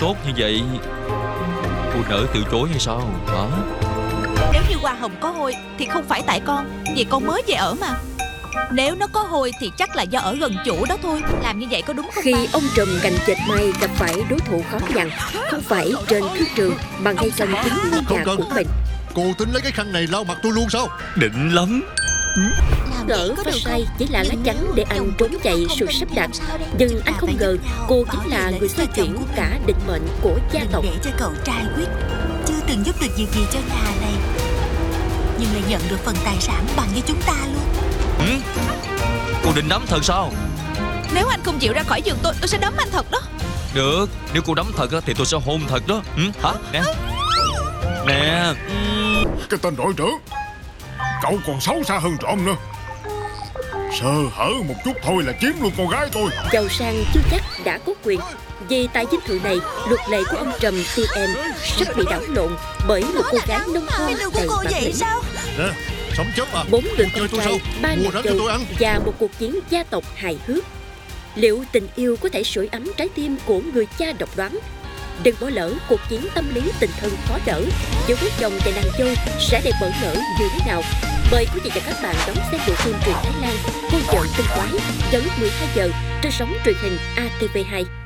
tốt như vậy, cô nỡ từ chối hay sao hả? Nếu như hoa hồng có hôi thì không phải tại con, vì con mới về ở mà. Nếu nó có hôi thì chắc là do ở gần chủ đó thôi. Làm như vậy có đúng không Khi ba? ông trùm cành dệt may gặp phải đối thủ khó nhằn, không phải trên thương trường mà ngay trong chính ngôi nhà của mình. Cô tính lấy cái khăn này lau mặt tôi luôn sao? Định lắm. Ngỡ phát sai chỉ là lá chắn để anh trốn chạy sự sắp đặt, nhưng anh không ngờ cô chính là người xoay chuyển cả định mệnh của gia tộc. Đừng để cho cậu trai quyết chưa từng giúp được việc gì cho nhà này, nhưng lại nhận được phần tài sản bằng với chúng ta luôn. Cô định đấm thật sao? Nếu anh không chịu ra khỏi giường tôi sẽ đấm anh thật đó. Được, nếu cô đấm thật á, thì tôi sẽ hôn thật đó. Hả? Nè. Nè. Cái tên đội trưởng, cậu còn xấu xa hơn trộm nữa. Sơ hở một chút thôi là chiếm luôn con gái tôi. Giàu sang chưa chắc đã có quyền, vì tại dinh thự này luật lệ của ông trùm TN sắp bị đảo lộn bởi một cô gái nông thôn đầy bản lĩnh. Nè, sống chết à? 4 người Chơi con tôi sao? trai, 3 Mua nhà rắn cho chồng tôi ăn. và một cuộc chiến gia tộc hài hước. Liệu tình yêu có thể sưởi ấm trái tim của người cha độc đoán? Đừng bỏ lỡ cuộc chiến tâm lý tình thân khó đỡ giữa bố chồng và nàng dâu sẽ đẹp bỡ ngỡ như thế nào. Mời quý vị và các bạn đón xem bộ phim truyện Thái Lan Cô vợ tinh quái vào lúc 12 giờ trên sóng truyền hình ATV2.